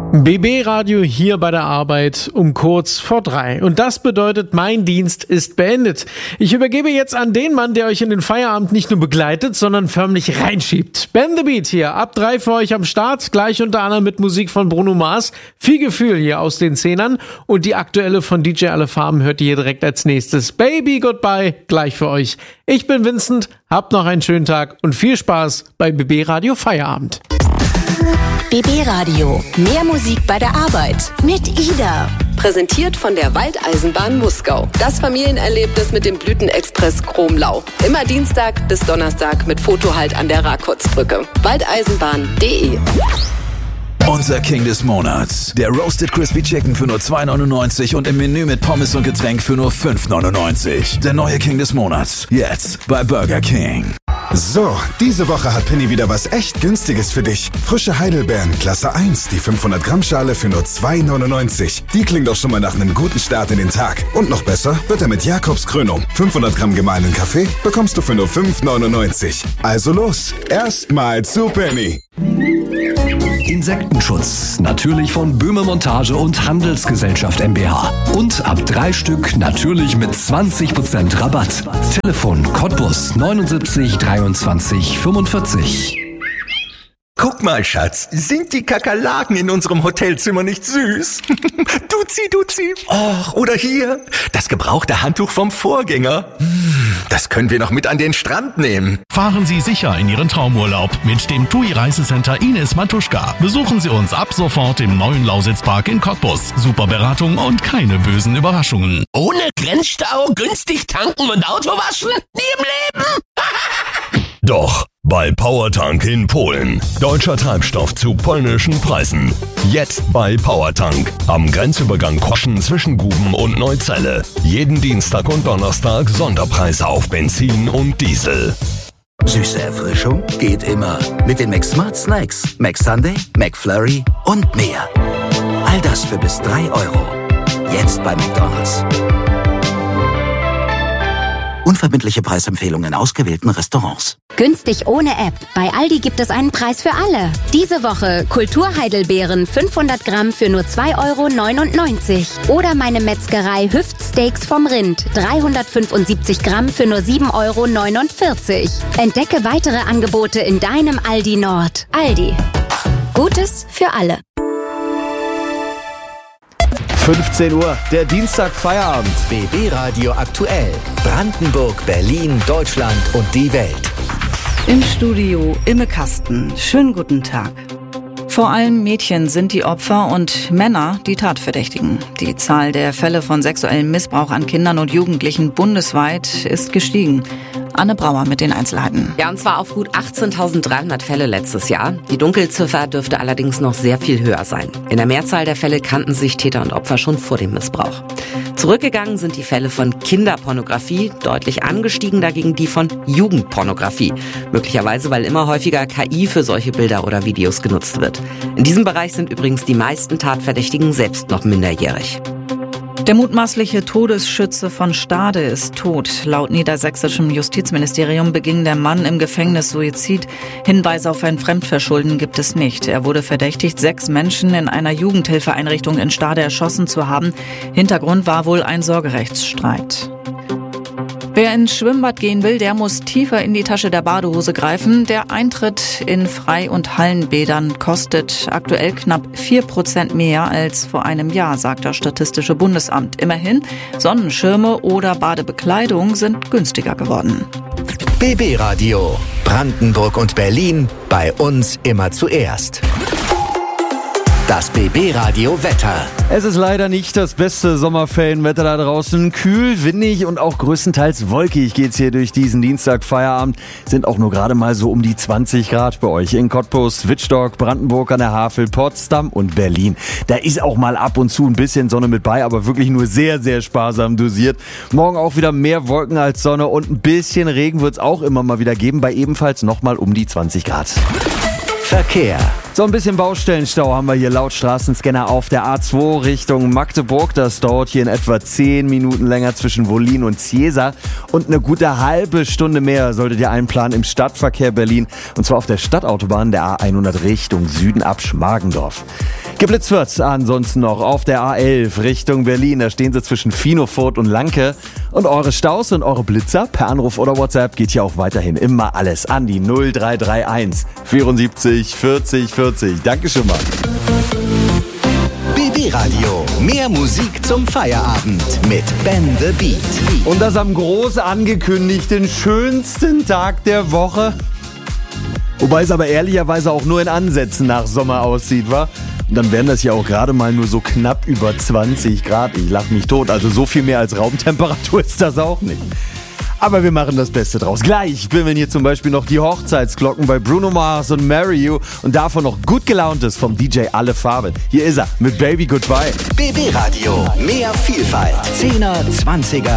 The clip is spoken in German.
BB Radio hier bei der Arbeit um kurz vor 3. Und das bedeutet, mein Dienst ist beendet. Ich übergebe jetzt an den Mann, der euch in den Feierabend nicht nur begleitet, sondern förmlich reinschiebt. Ben the Beat hier, ab 3 für euch am Start, gleich unter anderem mit Musik von Bruno Mars. Viel Gefühl hier aus den Zehnern und die aktuelle von DJ Alle Farben hört ihr hier direkt als nächstes. Baby Goodbye, gleich für euch. Ich bin Vincent, habt noch einen schönen Tag und viel Spaß bei BB Radio Feierabend. BB Radio. Mehr Musik bei der Arbeit. Mit Ida. Präsentiert von der Waldeisenbahn Muskau. Das Familienerlebnis mit dem Blütenexpress Kromlau. Immer Dienstag bis Donnerstag mit Fotohalt an der Rakotsbrücke. Waldeisenbahn.de. Unser King des Monats. Der Roasted Crispy Chicken für nur 2,99 und im Menü mit Pommes und Getränk für nur 5,99. Der neue King des Monats. Jetzt bei Burger King. So, diese Woche hat Penny wieder was echt Günstiges für dich. Frische Heidelbeeren, Klasse 1, die 500 Gramm Schale für nur 2,99. Die klingt doch schon mal nach einem guten Start in den Tag. Und noch besser wird er mit Jakobskrönung. 500 Gramm gemahlenen Kaffee bekommst du für nur 5,99. Also los, erstmal zu Penny. Insektenschutz, natürlich von Böhme Montage und Handelsgesellschaft MbH. Und ab 3 Stück natürlich mit 20% Rabatt. Telefon Cottbus 79 23 45. Guck mal, Schatz, sind die Kakerlaken in unserem Hotelzimmer nicht süß? Duzi. Och, oder hier, das gebrauchte Handtuch vom Vorgänger. Das können wir noch mit an den Strand nehmen. Fahren Sie sicher in Ihren Traumurlaub mit dem TUI Reisecenter Ines Matuschka. Besuchen Sie uns ab sofort im neuen Lausitzpark in Cottbus. Super Beratung und keine bösen Überraschungen. Ohne Grenzstau, günstig tanken und Auto waschen? Nie im Leben! Doch, bei Powertank in Polen. Deutscher Treibstoff zu polnischen Preisen. Jetzt bei Powertank. Am Grenzübergang Koschen zwischen Guben und Neuzelle. Jeden Dienstag und Donnerstag Sonderpreise auf Benzin und Diesel. Süße Erfrischung geht immer. Mit den McSmart Snacks, McSunday, McFlurry und mehr. All das für bis 3 Euro. Jetzt bei McDonald's. Unverbindliche Preisempfehlungen in ausgewählten Restaurants. Günstig ohne App. Bei Aldi gibt es einen Preis für alle. Diese Woche Kulturheidelbeeren 500 Gramm für nur 2,99 €. Oder meine Metzgerei Hüftsteaks vom Rind 375 Gramm für nur 7,49 €. Entdecke weitere Angebote in deinem Aldi Nord. Aldi. Gutes für alle. 15 Uhr, der Dienstag Feierabend. BB Radio aktuell. Brandenburg, Berlin, Deutschland und die Welt. Im Studio Imme Kasten. Schönen guten Tag. Vor allem Mädchen sind die Opfer und Männer die Tatverdächtigen. Die Zahl der Fälle von sexuellem Missbrauch an Kindern und Jugendlichen bundesweit ist gestiegen. Anne Brauer mit den Einzelheiten. Ja, und zwar auf gut 18.300 Fälle letztes Jahr. Die Dunkelziffer dürfte allerdings noch sehr viel höher sein. In der Mehrzahl der Fälle kannten sich Täter und Opfer schon vor dem Missbrauch. Zurückgegangen sind die Fälle von Kinderpornografie, deutlich angestiegen dagegen die von Jugendpornografie. Möglicherweise, weil immer häufiger KI für solche Bilder oder Videos genutzt wird. In diesem Bereich sind übrigens die meisten Tatverdächtigen selbst noch minderjährig. Der mutmaßliche Todesschütze von Stade ist tot. Laut niedersächsischem Justizministerium beging der Mann im Gefängnis Suizid. Hinweise auf ein Fremdverschulden gibt es nicht. Er wurde verdächtigt, 6 Menschen in einer Jugendhilfeeinrichtung in Stade erschossen zu haben. Hintergrund war wohl ein Sorgerechtsstreit. Wer ins Schwimmbad gehen will, der muss tiefer in die Tasche der Badehose greifen. Der Eintritt in Frei- und Hallenbädern kostet aktuell knapp 4% mehr als vor einem Jahr, sagt das Statistische Bundesamt. Immerhin, Sonnenschirme oder Badebekleidung sind günstiger geworden. BB Radio. Brandenburg und Berlin. Bei uns immer zuerst. Das BB Radio Wetter. Es ist leider nicht das beste Sommerferienwetter da draußen. Kühl, windig und auch größtenteils wolkig geht's hier durch diesen Dienstag Feierabend. Sind auch nur gerade mal so um die 20 Grad bei euch in Cottbus, Wittstock, Brandenburg an der Havel, Potsdam und Berlin. Da ist auch mal ab und zu ein bisschen Sonne mit bei, aber wirklich nur sehr, sehr sparsam dosiert. Morgen auch wieder mehr Wolken als Sonne und ein bisschen Regen wird's auch immer mal wieder geben, bei ebenfalls nochmal um die 20 Grad. Verkehr. So ein bisschen Baustellenstau haben wir hier laut Straßenscanner auf der A2 Richtung Magdeburg. Das dauert hier in etwa 10 Minuten länger zwischen Wollin und Ciesa. Und eine gute halbe Stunde mehr solltet ihr einplanen im Stadtverkehr Berlin. Und zwar auf der Stadtautobahn der A100 Richtung Süden ab Schmargendorf. Geblitzt wird ansonsten noch auf der A11 Richtung Berlin. Da stehen sie zwischen Finofurt und Lanke. Und eure Staus und eure Blitzer per Anruf oder WhatsApp geht hier auch weiterhin immer alles an die 0331 74 40 40. Danke schon mal. BB Radio. Mehr Musik zum Feierabend mit Ben the Beat. Und das am groß angekündigten schönsten Tag der Woche. Wobei es aber ehrlicherweise auch nur in Ansätzen nach Sommer aussieht, wa? Und dann wären das ja auch gerade mal nur so knapp über 20 Grad. Ich lach mich tot. Also so viel mehr als Raumtemperatur ist das auch nicht. Aber wir machen das Beste draus. Gleich bimmeln hier zum Beispiel noch die Hochzeitsglocken bei Bruno Mars und Marry You. Und davon noch gut gelauntes vom DJ Alle Farben. Hier ist er mit Baby Goodbye. BB Radio. Mehr Vielfalt. 10er, 20er,